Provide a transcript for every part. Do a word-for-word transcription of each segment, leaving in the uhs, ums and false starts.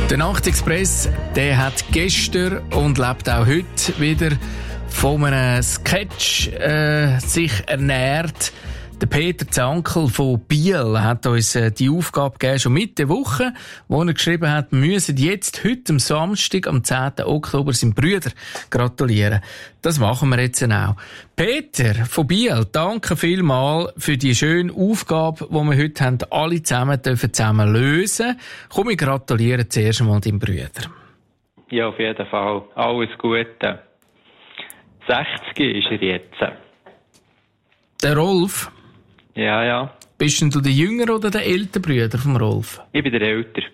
Der Nachtexpress, der hat gestern und lebt auch heute wieder von einem Sketch äh, sich ernährt. Der Peter Zankel von Biel hat uns äh, die Aufgabe gegeben, schon Mitte Woche, wo er geschrieben hat, wir müssen jetzt heute am Samstag, am zehnten Oktober, seinem Brüder gratulieren. Das machen wir jetzt auch. Peter von Biel, danke vielmals für die schöne Aufgabe, die wir heute haben, alle zusammen dürfen zusammen lösen. Komm, ich gratuliere zuerst einmal deinem Brüder. Ja, auf jeden Fall. Alles Gute. sechzig ist er jetzt. Der Rolf? Ja, ja. Bist denn du der Jüngere oder der ältere Bruder vom Rolf? Ich bin der Ältere.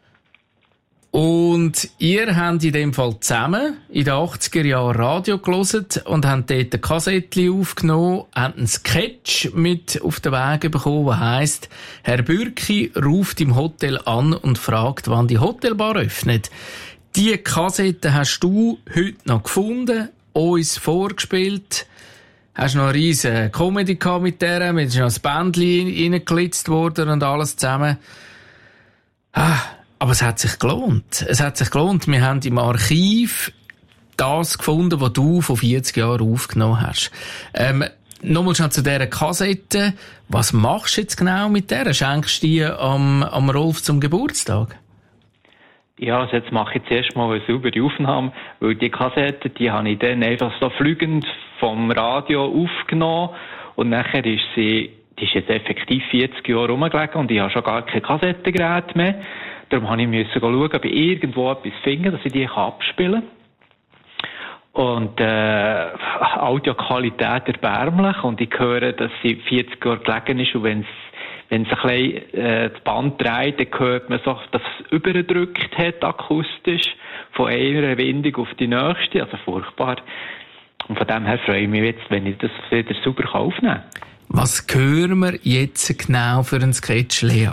Und ihr habt in dem Fall zusammen in den achtziger Jahren Radio gehört und habt dort ein Kassettchen aufgenommen, habt einen Sketch mit auf den Weg bekommen, der heisst, Herr Bürki ruft im Hotel an und fragt, wann die Hotelbar öffnet. Diese Kassette hast du heute noch gefunden, uns vorgespielt. Hast noch eine riesen Comedy gehabt mit der, mit ist noch ein Bändchen reingeglitzt worden und alles zusammen. Ah, aber es hat sich gelohnt. Es hat sich gelohnt. Wir haben im Archiv das gefunden, was du vor vierzig Jahren aufgenommen hast. Ähm, nochmal schon zu dieser Kassette. Was machst du jetzt genau mit der? Schenkst du die am, am Rolf zum Geburtstag? Ja, also jetzt mache ich zuerst mal eine saubere Aufnahme, weil die Kassette, die habe ich dann einfach so fliegend vom Radio aufgenommen und nachher ist sie, die ist jetzt effektiv vierzig Jahre rumgelegen und ich habe schon gar kein Kassettengerät mehr. Darum habe ich müssen schauen, ob ich irgendwo etwas finde, dass ich die abspielen kann. Und äh, Audioqualität erbärmlich und ich höre, dass sie vierzig Jahre gelegen ist und wenn es Wenn es ein bisschen äh, das Band dreht, dann hört man so, dass es übergedrückt hat, akustisch, von einer Windung auf die nächste, also furchtbar. Und von dem her freue ich mich jetzt, wenn ich das wieder sauber aufnehmen kann. Was hören wir jetzt genau für einen Sketch, Lea?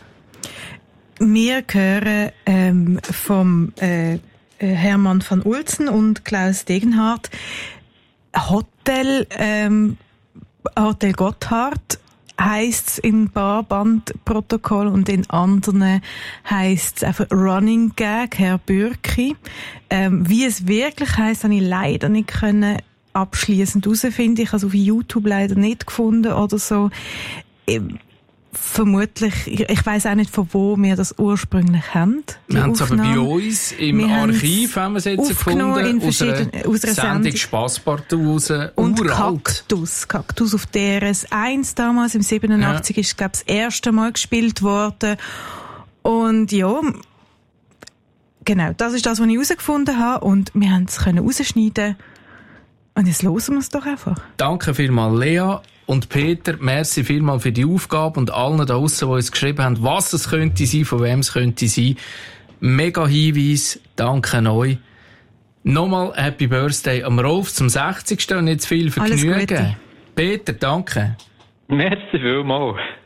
Wir hören ähm, vom äh, Hermann van Ulzen und Klaus Degenhardt Hotel, ähm, Hotel Gotthard heisst es im Barbandprotokoll und in anderen heisst es einfach Running Gag, Herr Bürki. Ähm, wie es wirklich heisst, habe ich leider nicht können abschliessend herausfinden. Ich habe es auf YouTube leider nicht gefunden oder so. Ähm, vermutlich, ich, ich weiss auch nicht, von wo wir das ursprünglich haben. Wir haben es aber bei uns im wir Archiv haben wir es jetzt gefunden, aus einer, aus einer Sendung Spasspartout raus. Und uralt. Kaktus, Kaktus auf D R S eins damals, im siebenundachtzig, ja. Ist, glaube ich, das erste Mal gespielt worden. Und ja, genau, das ist das, was ich herausgefunden habe. Und wir haben es rausschneiden. Und jetzt hören wir es doch einfach. Danke vielmals, Lea. Und Peter, merci vielmals für die Aufgabe und allen da draussen, die uns geschrieben haben, was es könnte sein, von wem es könnte sein. Mega Hinweis, danke euch. Nochmal Happy Birthday am Rolf zum sechzigsten und jetzt viel Vergnügen. Peter, danke. Merci vielmals.